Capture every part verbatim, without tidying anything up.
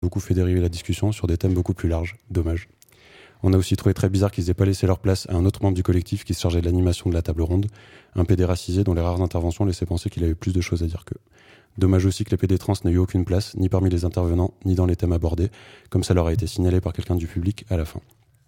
beaucoup fait dériver la discussion sur des thèmes beaucoup plus larges. Dommage. On a aussi trouvé très bizarre qu'ils aient pas laissé leur place à un autre membre du collectif qui se chargeait de l'animation de la table ronde, un pédé racisé dont les rares interventions laissaient penser qu'il avait plus de choses à dire qu'eux. Dommage aussi que les pédés trans n'aient eu aucune place, ni parmi les intervenants, ni dans les thèmes abordés, comme ça leur a été signalé par quelqu'un du public à la fin.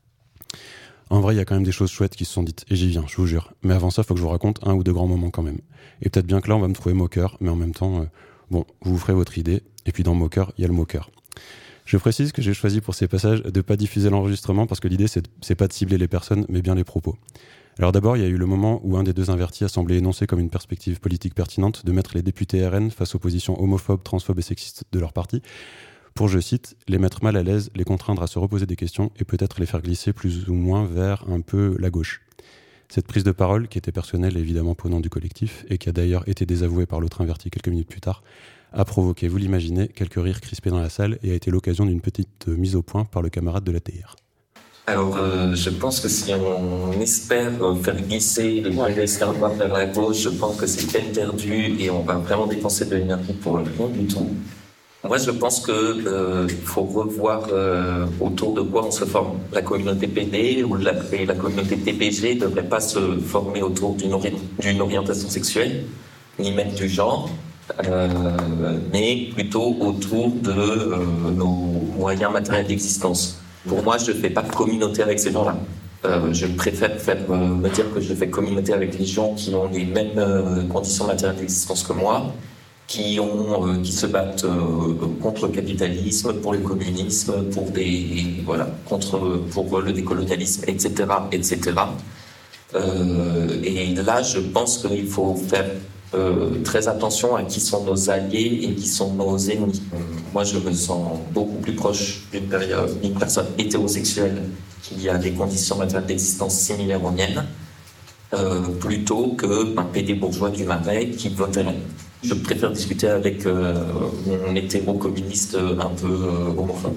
En vrai, il y a quand même des choses chouettes qui se sont dites, et j'y viens, je vous jure. Mais avant ça, faut que je vous raconte un ou deux grands moments quand même. Et peut-être bien que là, on va me trouver moqueur, mais en même temps, euh, bon, vous vous ferez votre idée, et puis dans moqueur, il y a le moqueur. Je précise que j'ai choisi pour ces passages de pas diffuser l'enregistrement parce que l'idée, c'est, c'est pas de cibler les personnes, mais bien les propos. Alors d'abord, il y a eu le moment où un des deux invertis a semblé énoncer comme une perspective politique pertinente de mettre les députés R N face aux positions homophobes, transphobes et sexistes de leur parti, pour, je cite, les mettre mal à l'aise, les contraindre à se reposer des questions et peut-être les faire glisser plus ou moins vers un peu la gauche. Cette prise de parole, qui était personnelle et évidemment pour le nom du collectif, et qui a d'ailleurs été désavouée par l'autre inverti quelques minutes plus tard, a provoqué, vous l'imaginez, quelques rires crispés dans la salle et a été l'occasion d'une petite mise au point par le camarade de l'A T R. Alors, euh, je pense que si on espère faire glisser les moyens externes vers la gauche, je pense que c'est peine perdue et on va vraiment dépenser de l'énergie pour rien du tout. Moi, je pense que euh, il faut revoir euh, autour de quoi on se forme. La communauté P D ou la, la communauté T P G ne devrait pas se former autour d'une, ori- d'une orientation sexuelle, ni même du genre, euh, mais plutôt autour de euh, nos moyens matériels d'existence. Pour moi, je ne fais pas de communauté avec ces gens-là. Euh, je préfère faire, euh, me dire que je fais communauté avec les gens qui ont les mêmes euh, conditions matérielles d'existence que moi, qui, ont, euh, qui se battent euh, contre le capitalisme, pour le communisme, pour des, voilà, contre, pour le décolonialisme, et cetera, et cetera. Euh, et là, je pense qu'il faut faire euh, très attention à qui sont nos alliés et qui sont nos ennemis. Moi, je me sens beaucoup plus proche d'une, période, d'une personne hétérosexuelle qui a des conditions matérielles d'existence similaires aux miennes, euh, plutôt qu'un P D bourgeois du Marais qui voterait. Je préfère discuter avec euh, mon hétéro-communiste un peu euh, homophobe.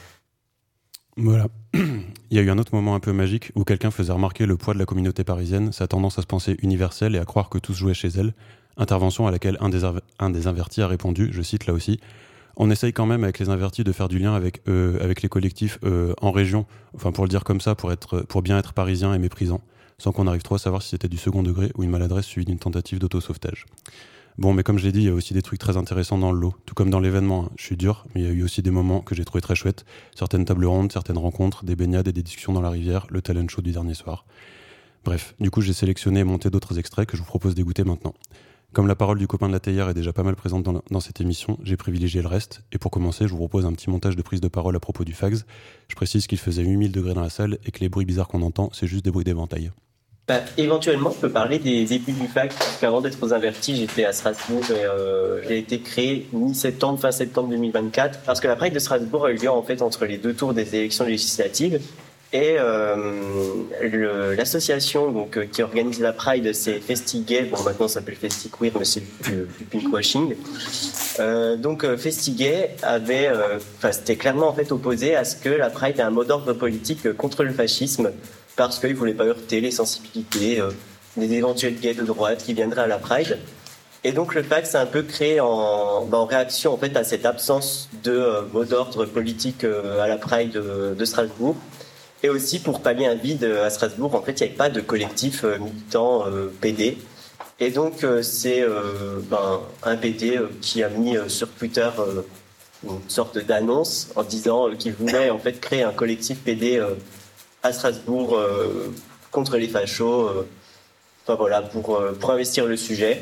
Voilà. Il y a eu un autre moment un peu magique où quelqu'un faisait remarquer le poids de la communauté parisienne, sa tendance à se penser universelle et à croire que tout se jouait chez elle. Intervention à laquelle un des, un des invertis a répondu, je cite là aussi, « On essaye quand même avec les invertis de faire du lien avec, euh, avec les collectifs euh, en région, enfin pour le dire comme ça, pour, être, pour bien être parisien et méprisant, sans qu'on arrive trop à savoir si c'était du second degré ou une maladresse suivie d'une tentative d'autosauvetage. » Bon, mais comme je l'ai dit, il y a aussi des trucs très intéressants dans le lot, tout comme dans l'événement. Je suis dur, mais il y a eu aussi des moments que j'ai trouvé très chouettes. Certaines tables rondes, certaines rencontres, des baignades et des discussions dans la rivière, le talent show du dernier soir. Bref, du coup, j'ai sélectionné et monté d'autres extraits que je vous propose d'écouter maintenant. Comme la parole du copain de la théière est déjà pas mal présente dans, la, dans cette émission, j'ai privilégié le reste. Et pour commencer, je vous propose un petit montage de prise de parole à propos du Fags. Je précise qu'il faisait huit mille degrés dans la salle et que les bruits bizarres qu'on entend, c'est juste des bruits d'éventail. Bah, éventuellement, je peux parler des débuts du F A C, puisqu'avant d'être aux invertis, j'étais à Strasbourg et euh, il a été créé mi-septembre, fin septembre deux mille vingt-quatre, parce que la Pride de Strasbourg a eu lieu en fait entre les deux tours des élections législatives. Et euh, le, l'association donc, qui organise la Pride, c'est FestiGay, bon maintenant ça s'appelle FestiQueer, mais c'est du, du pinkwashing. Euh, donc FestiGay avait, enfin euh, c'était clairement en fait opposé à ce que la Pride ait un mot d'ordre politique contre le fascisme, parce qu'ils ne voulaient pas heurter les sensibilités euh, des éventuels gays de droite qui viendraient à la Pride. Et donc le F A C s'est un peu créé en, en réaction en fait, à cette absence de euh, mot d'ordre politique euh, à la Pride de, de Strasbourg. Et aussi pour pallier un vide à Strasbourg, en fait, il n'y avait pas de collectif euh, militant euh, P D. Et donc euh, c'est euh, ben, un P D euh, qui a mis euh, sur Twitter euh, une sorte d'annonce en disant euh, qu'il voulait en fait créer un collectif P D euh, à Strasbourg euh, contre les fachos, euh, enfin voilà, pour, euh, pour investir le sujet.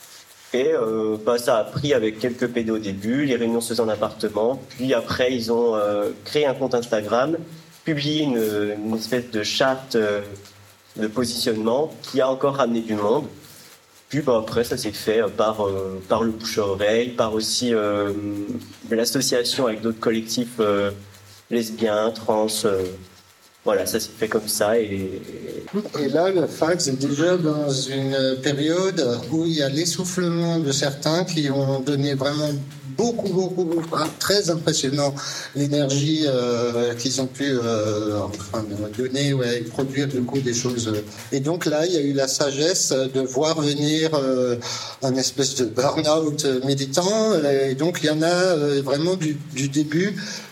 Et euh, bah, ça a pris avec quelques P D au début, les réunions se faisaient en appartement, puis après ils ont euh, créé un compte Instagram, publié une, une espèce de charte euh, de positionnement qui a encore ramené du monde. Puis bah, après ça s'est fait par, euh, par le bouche à oreille, par aussi euh, l'association avec d'autres collectifs euh, lesbiens, trans, euh, voilà, ça s'est fait comme ça. Et, et là, le fax est déjà dans une période où il y a l'essoufflement de certains qui ont donné vraiment beaucoup, beaucoup, beaucoup très impressionnant l'énergie euh, qu'ils ont pu euh, enfin, donner, ouais, produire du coup des choses. Et donc là, il y a eu la sagesse de voir venir euh, un espèce de burn-out militant. Et donc il y en a euh, vraiment du, du début